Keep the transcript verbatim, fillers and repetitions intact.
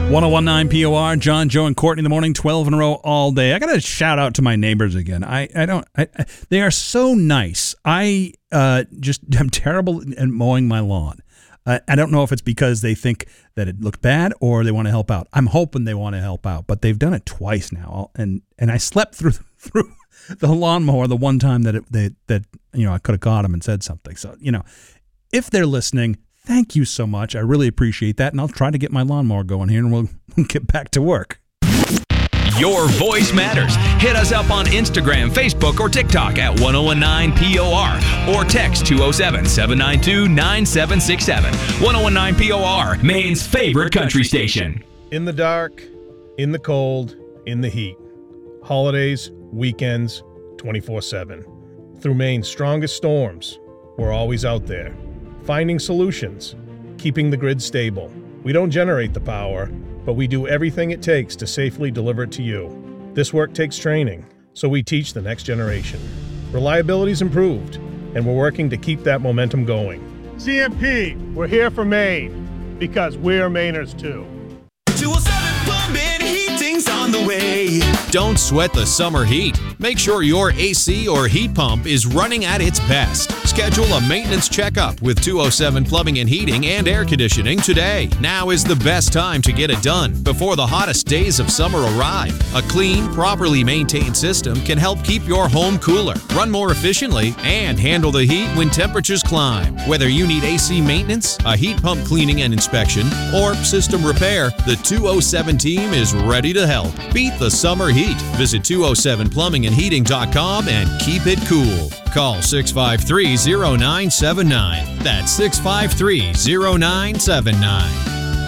one oh one point nine P O R, John, Joe, and Courtney in the morning, twelve in a row all day. I got to shout out to my neighbors again. I, I don't, I, I, they are so nice. I uh, just am terrible at mowing my lawn. Uh, I don't know if it's because they think that it looked bad or they want to help out. I'm hoping they want to help out, but they've done it twice now. And, and I slept through, through the lawnmower the one time that it, they, that, you know, I could have got them and said something. So, you know, if they're listening, thank you so much. I really appreciate that. And I'll try to get my lawnmower going here and we'll get back to work. Your voice matters. Hit us up on Instagram, Facebook, or TikTok at one oh one nine P O R or text two oh seven, seven nine two, nine seven six seven. one oh one nine P O R, Maine's favorite country station. In the dark, in the cold, in the heat. Holidays, weekends, twenty-four seven. Through Maine's strongest storms, we're always out there. Finding solutions, keeping the grid stable. We don't generate the power, but we do everything it takes to safely deliver it to you. This work takes training, so we teach the next generation. Reliability's improved, and we're working to keep that momentum going. C M P, we're here for Maine, because we're Mainers too. two oh seven Plumbing, heating's on the way. Don't sweat the summer heat. Make sure your A C or heat pump is running at its best. Schedule a maintenance checkup with two oh seven Plumbing and Heating and Air Conditioning today. Now is the best time to get it done before the hottest days of summer arrive. A clean, properly maintained system can help keep your home cooler, run more efficiently, and handle the heat when temperatures climb. Whether you need A C maintenance, a heat pump cleaning and inspection, or system repair, the two oh seven team is ready to help. Beat the summer heat. Visit two oh seven plumbing and heating dot com and keep it cool. Call six five three, oh nine seven nine. That's six five three, oh nine seven nine.